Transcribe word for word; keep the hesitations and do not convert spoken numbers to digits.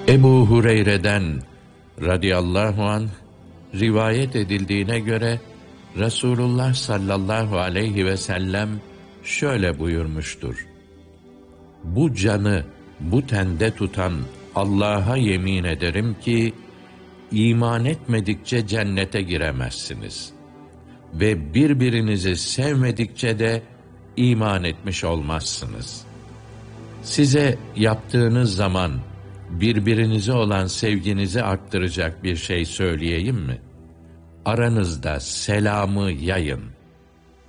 Ebu Hureyre'den radıyallahu anh rivayet edildiğine göre Resulullah sallallahu aleyhi ve sellem şöyle buyurmuştur: Bu canı bu tende tutan Allah'a yemin ederim ki iman etmedikçe cennete giremezsiniz ve birbirinizi sevmedikçe de iman etmiş olmazsınız. Size yaptığınız zaman birbirinize olan sevginizi arttıracak bir şey söyleyeyim mi? Aranızda selamı yayın.